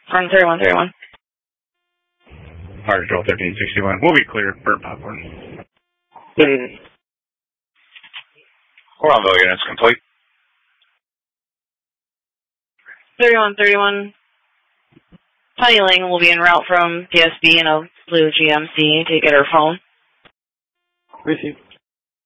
On 3131. Hard Control 1361. We'll be clear for popcorn. Coronville units complete. 3131. Tony Ling will be en route from PSB in a blue GMC to get her phone. Receive.